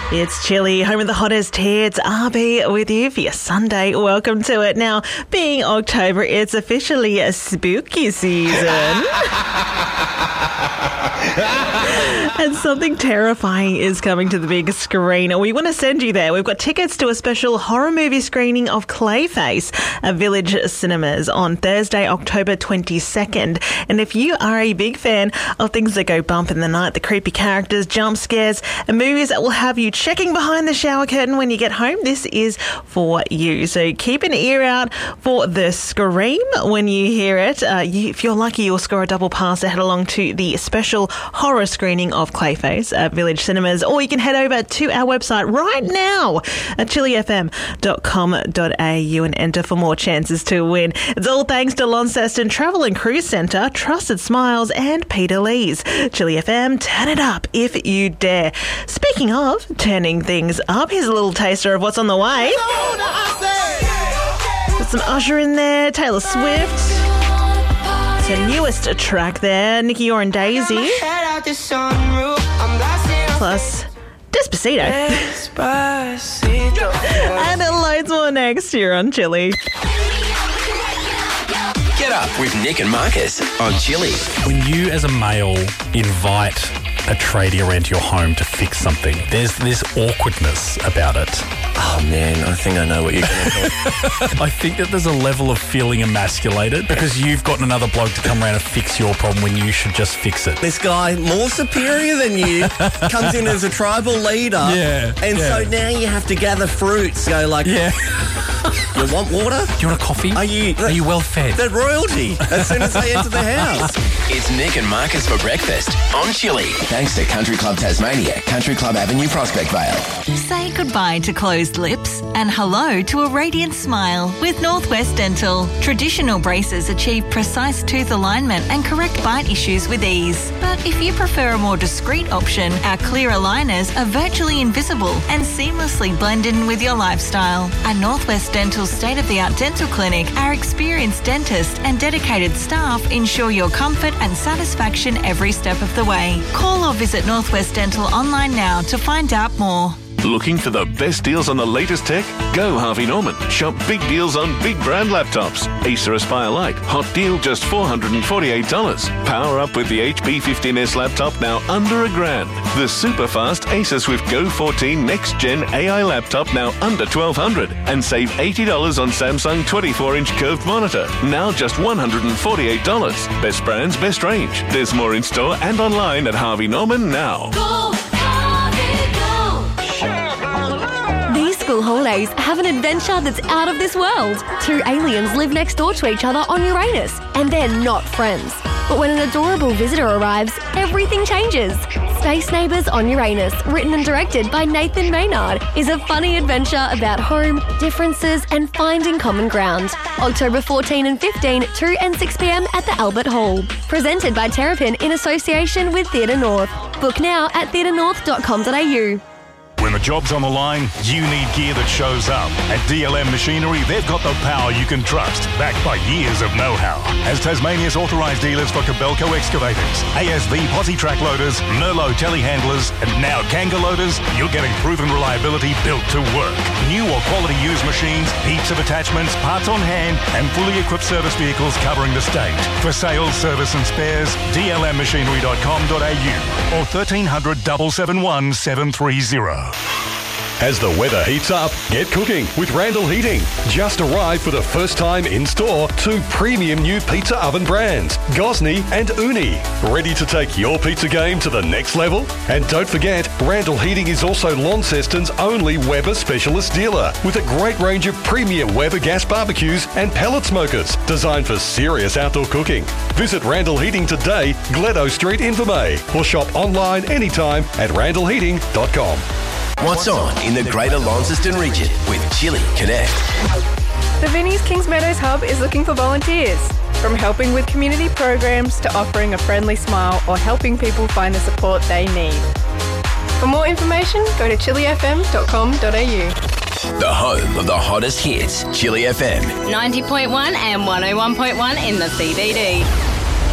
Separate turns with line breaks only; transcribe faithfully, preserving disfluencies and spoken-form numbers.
It's Chilli, home of the hottest hits. R B with you for your Sunday. Welcome to it. Now, being October, it's officially a spooky season. And something terrifying is coming to the big screen. We want to send you there. We've got tickets to a special horror movie screening of Clayface at Village Cinemas on Thursday, October twenty-second. And if you are a big fan of things that go bump in the night, the creepy characters, jump scares, and movies that will have you checking behind the shower curtain when you get home, this is for you. So keep an ear out for the scream when you hear it. Uh, you, if you're lucky, you'll score a double pass to head along to the special horror screening of Clayface at Village Cinemas, or you can head over to our website right now at chilli f m dot com dot a u and enter for more chances to win. It's all thanks to Launceston Travel and Cruise Centre, Trusted Smiles, and Peter Lee's. Chilli F M, turn it up if you dare. Speaking of turning things up, here's a little taster of what's on the way. Got some Usher in there, Taylor Swift. It's her newest track there, Nicky Orr and Daisy. Plus Despacito. Despacito. And loads more next year on Chilli.
Get up with Nick and Marcus on Chilli.
When you as a male invite a tradie around your home to fix something, there's this awkwardness about it.
Oh man, I think I know what you're going to call.
I think that there's a level of feeling emasculated because you've got another bloke to come around and fix your problem when you should just fix it.
This guy, more superior than you, comes in as a tribal leader.
Yeah.
And
yeah.
so now you have to gather fruits. Go like,
yeah.
You want water?
Do you want a coffee?
Are you,
Are you well fed?
They're royalty as soon as they enter the house.
It's Nick and Marcus for breakfast on Chilli. Thanks to Country Club Tasmania, Country Club Avenue, Prospect Vale.
Say goodbye to closed lips and hello to a radiant smile with Northwest Dental. Traditional braces achieve precise tooth alignment and correct bite issues with ease. But if you prefer a more discreet option, our clear aligners are virtually invisible and seamlessly blend in with your lifestyle. At Northwest Dental's state-of-the-art dental clinic, our experienced dentists and dedicated staff ensure your comfort and satisfaction every step of the way. Call or visit Northwest Dental online now to find out more.
Looking for the best deals on the latest tech? Go Harvey Norman. Shop big deals on big brand laptops. Acer Aspire Lite. Hot deal just four hundred forty-eight dollars. Power up with the H P fifteen S laptop now under a grand. The super fast Acer Swift Go fourteen Next Gen A I laptop now under twelve hundred dollars. And save eighty dollars on Samsung twenty-four inch curved monitor. Now just one hundred forty-eight dollars. Best brands, best range. There's more in store and online at Harvey Norman now.
Go, Harvey, go.
These school holidays have an adventure that's out of this world. Two aliens live next door to each other on Uranus, and they're not friends. But when an adorable visitor arrives, everything changes. Space Neighbours on Uranus, written and directed by Nathan Maynard, is a funny adventure about home, differences, and finding common ground. October fourteenth and fifteenth, two and six p m at the Albert Hall. Presented by Terrapin in association with Theatre North. Book now at theatre north dot com dot a u.
When the job's on the line, you need gear that shows up. At D L M Machinery, they've got the power you can trust, backed by years of know-how. As Tasmania's authorised dealers for Kobelco excavators, A S V posi track loaders, Merlot telehandlers, and now Kanga loaders, you're getting proven reliability built to work. New or quality used machines, heaps of attachments, parts on hand, and fully equipped service vehicles covering the state. For sales, service and spares, d l m machinery dot com dot a u or thirteen hundred, seven seven one, seven three zero.
As the weather heats up, get cooking with Randall Heating. Just arrived for the first time in store, two premium new pizza oven brands, Gosney and Uni. Ready to take your pizza game to the next level? And don't forget, Randall Heating is also Launceston's only Weber specialist dealer, with a great range of premium Weber gas barbecues and pellet smokers, designed for serious outdoor cooking. Visit Randall Heating today, Gledo Street, Invermay, or shop online anytime at randall heating dot com.
What's on in the Greater Launceston region with Chilli Connect?
The Vinnie's Kings Meadows Hub is looking for volunteers. From helping with community programs to offering a friendly smile or helping people find the support they need. For more information, go to chilli f m dot com dot a u.
The home of the hottest hits, Chilli F M.
ninety point one and one oh one point one in the C B D.